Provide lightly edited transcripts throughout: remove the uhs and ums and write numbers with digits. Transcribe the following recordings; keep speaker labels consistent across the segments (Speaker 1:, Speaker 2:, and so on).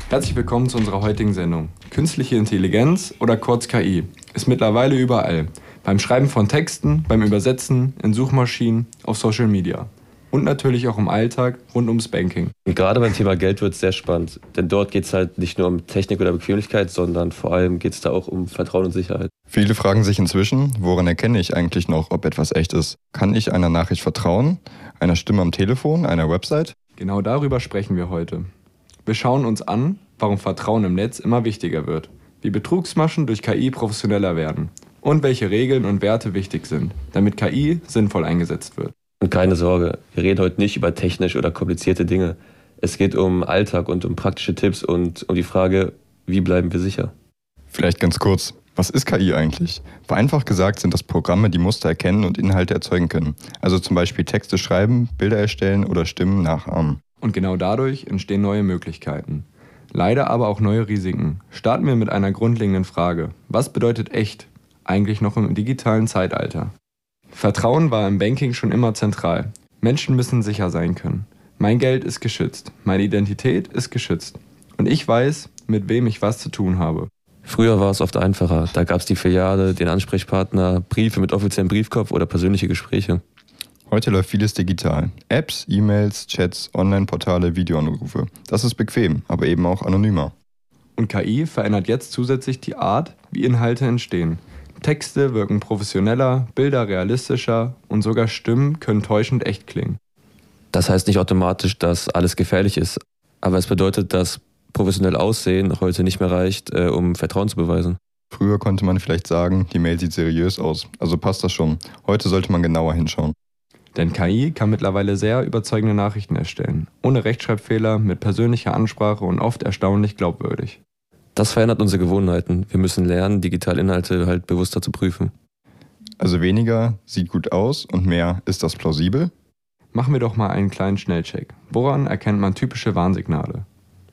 Speaker 1: Herzlich willkommen zu unserer heutigen Sendung. Künstliche Intelligenz oder kurz KI ist mittlerweile überall. Beim Schreiben von Texten, beim Übersetzen, in Suchmaschinen, auf Social Media. Und natürlich auch im Alltag rund ums Banking.
Speaker 2: Und gerade beim Thema Geld wird es sehr spannend. Denn dort geht es halt nicht nur um Technik oder Bequemlichkeit, sondern vor allem geht es da auch um Vertrauen und Sicherheit.
Speaker 3: Viele fragen sich inzwischen, woran erkenne ich eigentlich noch, ob etwas echt ist? Kann ich einer Nachricht vertrauen? Einer Stimme am Telefon? Einer Website?
Speaker 1: Genau darüber sprechen wir heute. Wir schauen uns an, warum Vertrauen im Netz immer wichtiger wird, wie Betrugsmaschen durch KI professioneller werden und welche Regeln und Werte wichtig sind, damit KI sinnvoll eingesetzt wird.
Speaker 2: Und keine Sorge, wir reden heute nicht über technisch oder komplizierte Dinge. Es geht um Alltag und um praktische Tipps und um die Frage, wie bleiben wir sicher?
Speaker 3: Vielleicht ganz kurz, was ist KI eigentlich? Vereinfacht gesagt sind das Programme, die Muster erkennen und Inhalte erzeugen können. Also zum Beispiel Texte schreiben, Bilder erstellen oder Stimmen nachahmen.
Speaker 1: Und genau dadurch entstehen neue Möglichkeiten. Leider aber auch neue Risiken. Starten wir mit einer grundlegenden Frage. Was bedeutet echt eigentlich noch im digitalen Zeitalter? Vertrauen war im Banking schon immer zentral. Menschen müssen sicher sein können. Mein Geld ist geschützt. Meine Identität ist geschützt. Und ich weiß, mit wem ich was zu tun habe.
Speaker 2: Früher war es oft einfacher. Da gab es die Filiale, den Ansprechpartner, Briefe mit offiziellem Briefkopf oder persönliche Gespräche.
Speaker 3: Heute läuft vieles digital. Apps, E-Mails, Chats, Online-Portale, Videoanrufe. Das ist bequem, aber eben auch anonymer.
Speaker 1: Und KI verändert jetzt zusätzlich die Art, wie Inhalte entstehen. Texte wirken professioneller, Bilder realistischer und sogar Stimmen können täuschend echt klingen.
Speaker 2: Das heißt nicht automatisch, dass alles gefährlich ist, aber es bedeutet, dass professionell Aussehen heute nicht mehr reicht, um Vertrauen zu beweisen.
Speaker 3: Früher konnte man vielleicht sagen, die Mail sieht seriös aus, also passt das schon. Heute sollte man genauer hinschauen.
Speaker 1: Denn KI kann mittlerweile sehr überzeugende Nachrichten erstellen, ohne Rechtschreibfehler, mit persönlicher Ansprache und oft erstaunlich glaubwürdig.
Speaker 2: Das verändert unsere Gewohnheiten. Wir müssen lernen, digitale Inhalte halt bewusster zu prüfen.
Speaker 3: Also weniger sieht gut aus und mehr, ist das plausibel?
Speaker 1: Machen wir doch mal einen kleinen Schnellcheck. Woran erkennt man typische Warnsignale?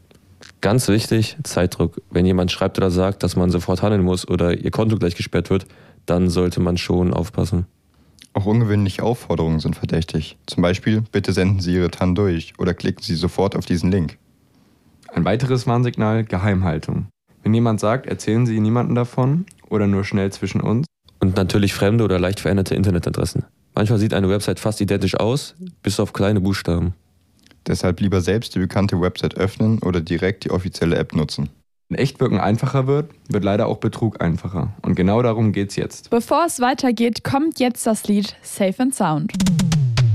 Speaker 2: Ganz wichtig, Zeitdruck. Wenn jemand schreibt oder sagt, dass man sofort handeln muss oder ihr Konto gleich gesperrt wird, dann sollte man schon aufpassen.
Speaker 3: Auch ungewöhnliche Aufforderungen sind verdächtig. Zum Beispiel, bitte senden Sie Ihre TAN durch oder klicken Sie sofort auf diesen Link.
Speaker 1: Ein weiteres Warnsignal, Geheimhaltung. Wenn jemand sagt, erzählen Sie niemandem davon oder nur schnell zwischen uns.
Speaker 2: Und natürlich fremde oder leicht veränderte Internetadressen. Manchmal sieht eine Website fast identisch aus, bis auf kleine Buchstaben.
Speaker 3: Deshalb lieber selbst die bekannte Website öffnen oder direkt die offizielle App nutzen.
Speaker 1: Wenn Echtwirken einfacher wird leider auch Betrug einfacher. Und genau darum geht's jetzt.
Speaker 4: Bevor es weitergeht, kommt jetzt das Lied Safe and Sound.